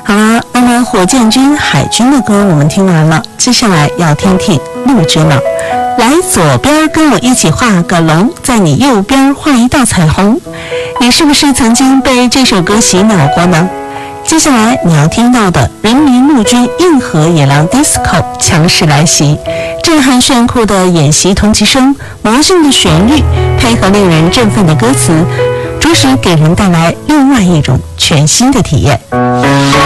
好了，那么火箭军、海军的歌我们听完了，接下来要听听陆军了。来左边跟我一起画个龙，在你右边画一道彩虹。你是不是曾经被这首歌洗脑过呢？接下来你要听到的人民陆军硬核野狼 disco 强势来袭，震撼炫酷的演习同期声，魔性的旋律，配合令人振奋的歌词，着实给人带来另外一种全新的体验。